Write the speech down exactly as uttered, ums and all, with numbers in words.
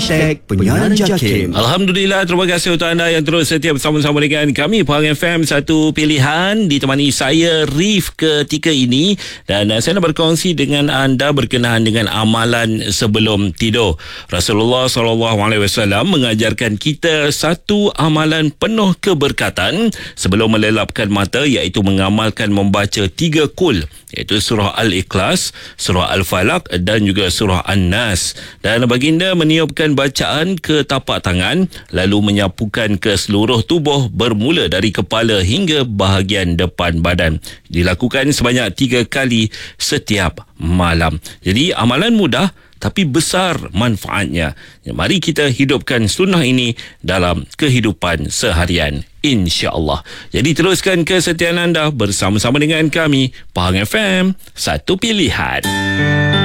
Hashtag Penyiaran Jakim. Alhamdulillah, terima kasih untuk anda yang terus setia bersama-sama dengan kami Pahang F M. Satu pilihan ditemani saya Rif ketika ini, dan uh, saya nak berkongsi dengan anda berkenaan dengan amalan sebelum tidur. Rasulullah sallallahu alaihi wasallam mengajarkan kita satu amalan penuh keberkatan sebelum melelapkan mata, iaitu mengamalkan membaca tiga kul, iaitu surah Al-Ikhlas, surah Al-Falaq dan juga surah An-Nas. Dan baginda meniupkan bacaan ke tapak tangan lalu menyapukan ke seluruh tubuh bermula dari kepala hingga bahagian depan badan. Dilakukan sebanyak tiga kali setiap malam. Jadi amalan mudah tapi besar manfaatnya. Mari kita hidupkan sunnah ini dalam kehidupan seharian, insya-Allah. Jadi teruskan kesetiaan anda bersama-sama dengan kami Pahang F M, satu pilihan.